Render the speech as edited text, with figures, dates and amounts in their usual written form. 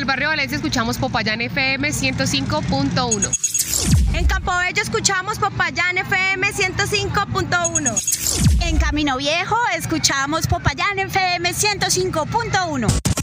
barrio Valencia escuchamos Popayán FM 105.1. En Campobello escuchamos Popayán FM 105.1. En Camino Viejo escuchamos Popayán FM 105.1.